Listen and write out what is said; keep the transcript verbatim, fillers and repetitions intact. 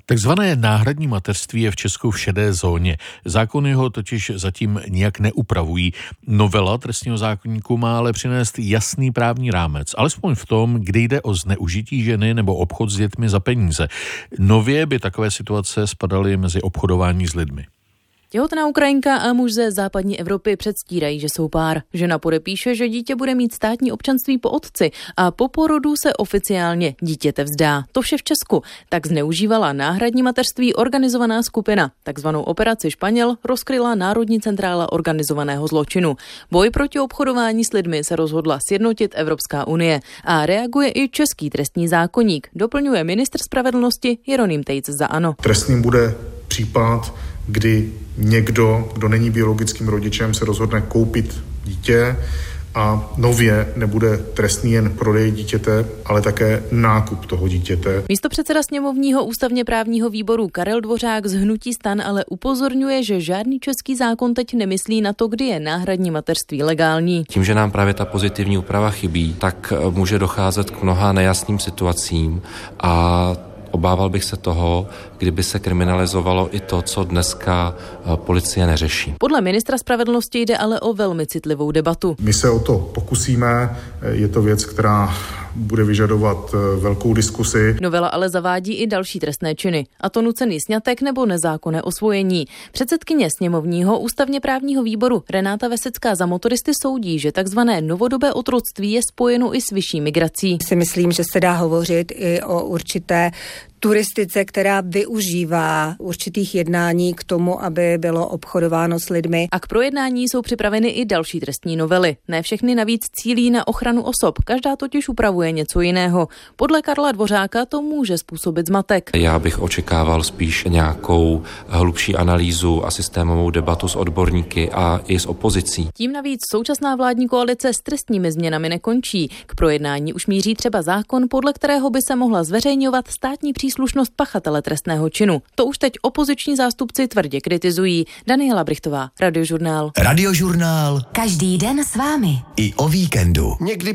Takzvané náhradní mateřství je v Česku v šedé zóně. Zákony ho totiž zatím nijak neupravují. Novela trestního zákoníku má ale přinést jasný právní rámec, alespoň v tom, kdy jde o zneužití ženy nebo obchod s dětmi za peníze. Nově by takové situace spadaly mezi obchodování s lidmi. Těhotná Ukrajinka a muž ze západní Evropy předstírají, že jsou pár. Žena podepíše, že dítě bude mít státní občanství po otci a po porodu se oficiálně dítěte vzdá. To vše v Česku. Tak zneužívala náhradní mateřství organizovaná skupina. Takzvanou operaci Španěl rozkryla Národní centrála organizovaného zločinu. Boj proti obchodování s lidmi se rozhodla sjednotit Evropská unie a reaguje i český trestní zákoník, doplňuje ministr spravedlnosti Jeroným Tejc za ANO. Trestným bude případ, kdy někdo, kdo není biologickým rodičem, se rozhodne koupit dítě a nově nebude trestný jen prodej dítěte, ale také nákup toho dítěte. Místopředseda sněmovního ústavně právního výboru Karel Dvořák z hnutí STAN ale upozorňuje, že žádný český zákon teď nemyslí na to, kdy je náhradní mateřství legální. Tím, že nám právě ta pozitivní úprava chybí, tak může docházet k mnoha nejasným situacím a obával bych se toho, kdyby se kriminalizovalo i to, co dneska policie neřeší. Podle ministra spravedlnosti jde ale o velmi citlivou debatu. My se o to pokusíme, je to věc, která bude vyžadovat velkou diskusi. Novela ale zavádí i další trestné činy, a to nucený sňatek nebo nezákonné osvojení. Předsedkyně sněmovního ústavně právního výboru Renáta Vesecká za motoristy soudí, že takzvané novodobé otroctví je spojeno i s vyšší migrací. Si myslím, že se dá hovořit i o určité turistice, která využívá určitých jednání k tomu, aby bylo obchodováno s lidmi. A k projednání jsou připraveny i další trestní novely. Ne všechny navíc cílí na ochranu osob, každá totiž upravuje něco jiného. Podle Karla Dvořáka to může způsobit zmatek. Já bych očekával spíš nějakou hlubší analýzu a systémovou debatu s odborníky a i s opozicí. Tím navíc současná vládní koalice s trestními změnami nekončí. K projednání už míří třeba zákon, podle kterého by se mohla zveřejňovat státní příslušnost pachatele trestného činu. To už teď opoziční zástupci tvrdě kritizují. Daniela Brichtová, Radiožurnál. Radiožurnál. Každý den s vámi. I o víkendu. Někdy